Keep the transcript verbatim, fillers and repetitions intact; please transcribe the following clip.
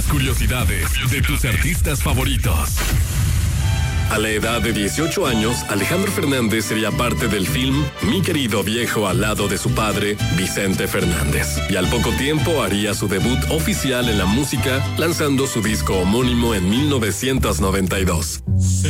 curiosidades de tus artistas favoritos. A la edad de dieciocho años, Alejandro Fernández sería parte del film Mi querido viejo al lado de su padre, Vicente Fernández. Y al poco tiempo haría su debut oficial en la música, lanzando su disco homónimo en mil novecientos noventa y dos.